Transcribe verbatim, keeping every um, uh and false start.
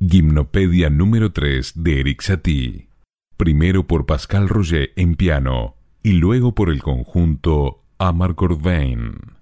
Gimnopedia número tres de Erik Satie. Primero por Pascal Roger en piano y luego por el conjunto Amarcord Vein.